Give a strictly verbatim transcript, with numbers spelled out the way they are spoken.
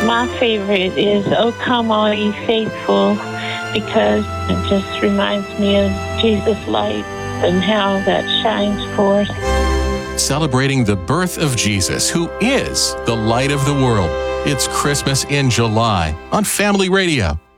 My favorite is "Oh Come All Ye Faithful" because it just reminds me of Jesus' light and how that shines forth. Celebrating the birth of Jesus, who is the light of the world. It's Christmas in July on Family Radio.